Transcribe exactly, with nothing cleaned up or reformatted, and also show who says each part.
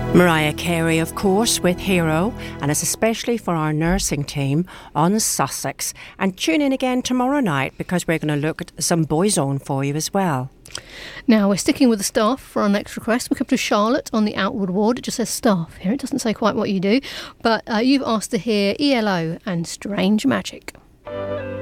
Speaker 1: Mariah Carey, of course, with Hero, and it's especially for our nursing team on Sussex. And tune in again tomorrow night because we're going to look at some Boyzone for you as well.
Speaker 2: Now, we're sticking with the staff for our next request. We come to Charlotte on the Outward ward. It just says staff here. It doesn't say quite what you do. But uh, you've asked to hear E L O and Strange Magic.